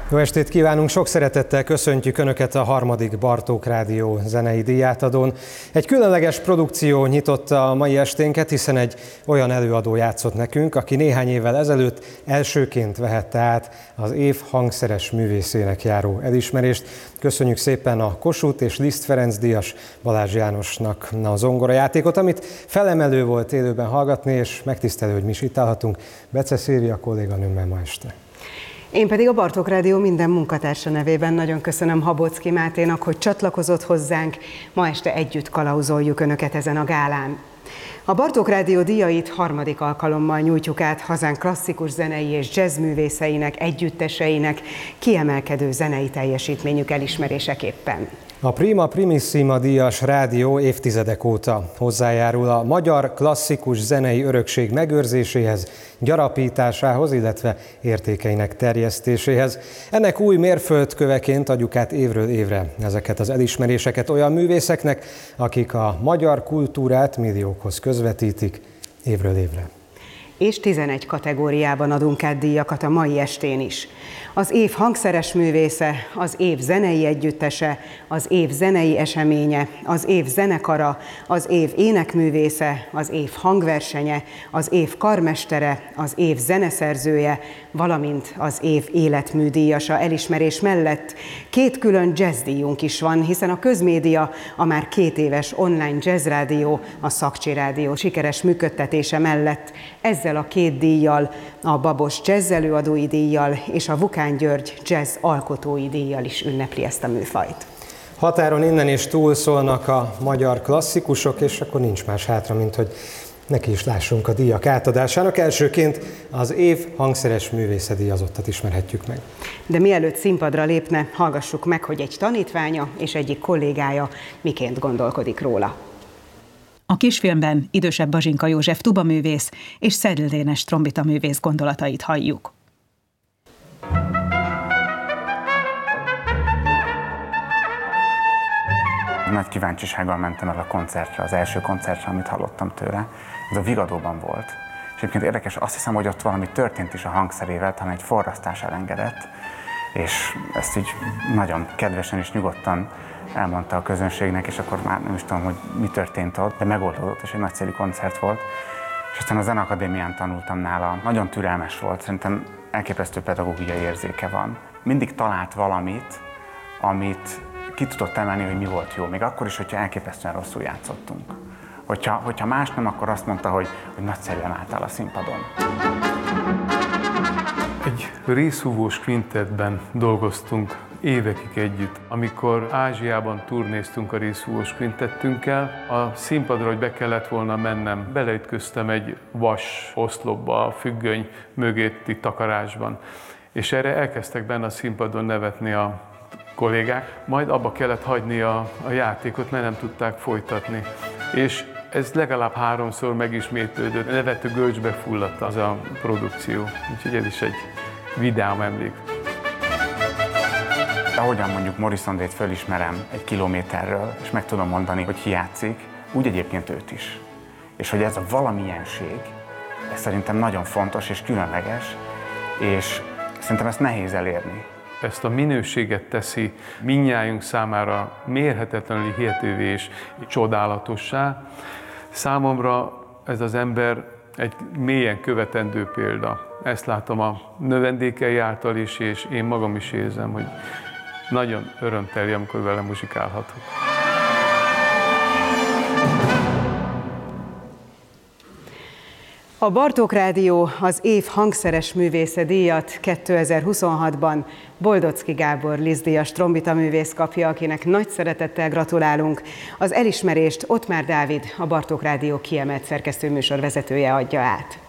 Jó estét kívánunk, sok szeretettel köszöntjük Önöket a harmadik Bartók Rádió zenei díjátadón. Egy különleges produkció nyitotta a mai esténket, hiszen egy olyan előadó játszott nekünk, aki néhány évvel ezelőtt elsőként vehette át az év hangszeres művészének járó elismerést. Köszönjük szépen a Kossuth és Liszt Ferenc díjas Balázs Jánosnak a zongorajátékot, amit felemelő volt élőben hallgatni, és megtisztelő, hogy mi is itt állhatunk Bece Szilvia kolléganőmmel ma este. Én pedig a Bartók Rádió minden munkatársa nevében nagyon köszönöm Habocki Máténak, hogy csatlakozott hozzánk. Ma este együtt kalauzoljuk Önöket ezen a gálán. A Bartók Rádió díjait harmadik alkalommal nyújtjuk át hazánk klasszikus zenei és jazzművészeinek, együtteseinek kiemelkedő zenei teljesítményük elismeréseképpen. A Prima Primissima díjas rádió évtizedek óta hozzájárul a magyar klasszikus zenei örökség megőrzéséhez, gyarapításához, illetve értékeinek terjesztéséhez. Ennek új mérföldköveként adjuk át évről évre ezeket az elismeréseket olyan művészeknek, akik a magyar kultúrát milliókhoz közvetítik évről évre. És 11 kategóriában adunk át díjakat a mai estén is. Az év hangszeres művésze, az év zenei együttese, az év zenei eseménye, az év zenekara, az év énekművésze, az év hangversenye, az év karmestere, az év zeneszerzője, valamint az év életműdíjasa elismerés mellett 2 külön jazzdíjunk is van, hiszen a Közmédia, a már 2 éves online jazzrádió, a Szakcsi Rádió sikeres működtetése mellett ezzel a 2 díjjal, a Babos Jazz előadói díjjal és a Vukán György Jazz alkotói díjjal is ünnepli ezt a műfajt. Határon innen is túl szólnak a magyar klasszikusok, és akkor nincs más hátra, mint hogy neki is lássunk a díjak átadásának. Elsőként az év hangszeres művésze díjazottat ismerhetjük meg. De mielőtt színpadra lépne, hallgassuk meg, hogy egy tanítványa és egyik kollégája miként gondolkodik róla. A kisfilmben idősebb Bazsinka József tubaművész és Szedl Dénes trombitaművész gondolatait halljuk. Nagy kíváncsisággal mentem el a koncertre, az első koncertre, amit hallottam tőle. Ez a Vigadóban volt. És egyébként érdekes, azt hiszem, hogy ott valami történt is a hangszerével, talán egy forrasztás elengedett, és ezt így nagyon kedvesen és nyugodtan elmondta a közönségnek, és akkor már nem is tudom, hogy mi történt ott, de megoldódott, és egy nagyszerű koncert volt. És aztán a Zeneakadémián tanultam nála, nagyon türelmes volt, szerintem elképesztő pedagógiai érzéke van. Mindig talált valamit, amit ki tudott emelni, hogy mi volt jó, még akkor is, hogyha elképesztően rosszul játszottunk. Hogyha más nem, akkor azt mondta, hogy nagyszerűen álltál a színpadon. Egy részhúvós kvintettben dolgoztunk évekig együtt. Amikor Ázsiában turnéztunk a részhúvós kvintettünkkel, a színpadra, hogy be kellett volna mennem, beleütköztem egy vas oszlopba a függöny mögötti takarásban. És erre elkezdtek benne a színpadon nevetni a kollégák, majd abba kellett hagyni a játékot, mert nem tudták folytatni. És ez legalább 3-szor megismétlődött, nevető gölcsbe fulladt az a produkció. Úgyhogy ez is egy vidám emlék. Ahogyan mondjuk Morrison-t fölismerem egy kilométerről, és meg tudom mondani, hogy ki játszik, úgy egyébként őt is. És hogy ez a valamilyenség, ez szerintem nagyon fontos és különleges, és szerintem ezt nehéz elérni. Ezt a minőséget teszi mindnyájunk számára mérhetetlenül hihetővé és csodálatossá. Számomra ez az ember egy mélyen követendő példa. Ezt látom a növendékei által is, és én magam is érzem, hogy nagyon örömteli, amikor vele muzsikálhatok. A Bartók Rádió az év hangszeres művésze díjat 2026-ban Boldocki Gábor Liszt díjas trombitaművész kapja, akinek nagy szeretettel gratulálunk. Az elismerést Ottmár Dávid, a Bartók Rádió kiemelt szerkesztőműsor vezetője adja át.